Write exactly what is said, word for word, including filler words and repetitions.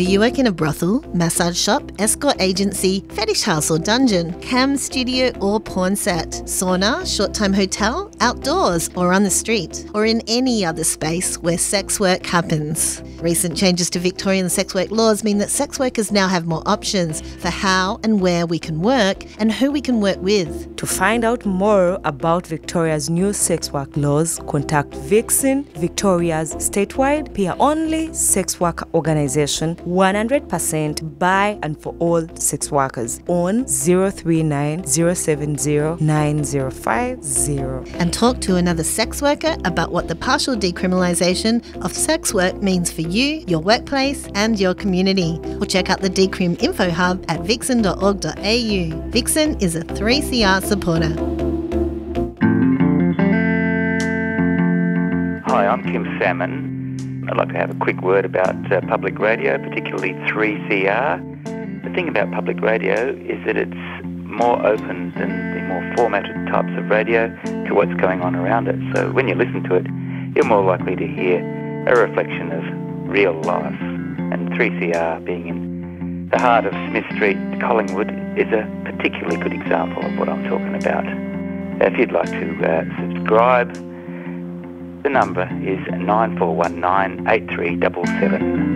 Do you work in a brothel, massage shop, escort agency, fetish house or dungeon, cam studio or porn set, sauna, short-time hotel, outdoors or on the street, or in any other space where sex work happens? Recent changes to Victorian sex work laws mean that sex workers now have more options for how and where we can work and who we can work with. To find out more about Victoria's new sex work laws, contact Vixen, Victoria's statewide peer-only sex worker organization, one hundred percent by and for all sex workers, on zero three nine, zero seven zero, nine zero five zero. And talk to another sex worker about what the partial decriminalisation of sex work means for you, your workplace and your community. Or check out the Decrim Info Hub at vixen dot org dot a u. Vixen is a three C R supporter. Hi, I'm Kim Salmon. I'd like to have a quick word about uh, public radio, particularly three C R. The thing about public radio is that it's more open than the more formatted types of radio to what's going on around it. So when you listen to it, you're more likely to hear a reflection of real life. And three C R, being in the heart of Smith Street, Collingwood, is a particularly good example of what I'm talking about. If you'd like to uh, subscribe, the number is nine four one nine, eight three seven seven.